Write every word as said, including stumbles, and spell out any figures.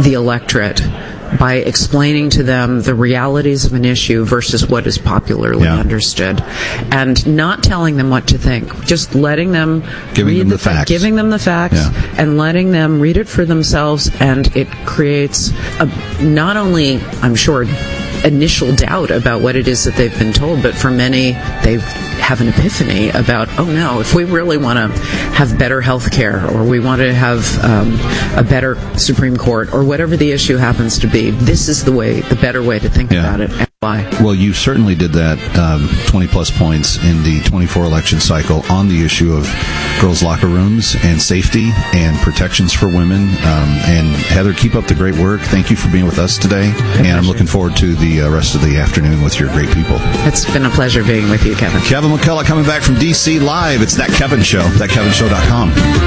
the electorate by explaining to them the realities of an issue versus what is popularly Yeah. understood, and not telling them what to think, just letting them Giving read them the fa- facts. giving them the facts, Yeah. and letting them read it for themselves, and it creates a, not only, I'm sure, initial doubt about what it is that they've been told, but for many, they have an epiphany about, oh no, if we really want to have better health care, or we want to have um, a better Supreme Court, or whatever the issue happens to be, this is the way, the better way to think Yeah. about it, and why. Well, you certainly did that um, twenty-plus points in the twenty-four election cycle on the issue of girls' locker rooms and safety and protections for women. Um, and Heather, keep up the great work. Thank you for being with us today. And I'm looking forward to the uh, rest of the afternoon with your great people. It's been a pleasure being with you, Kevin. Kevin McCullough coming back from D C live. It's That Kevin Show, that kevin show dot com.